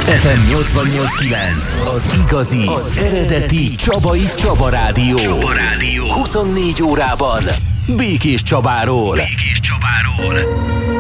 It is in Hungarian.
FM 88.9, az igazi, az eredeti Csabai Csaba Rádió. 24 órában Békés Csabáról.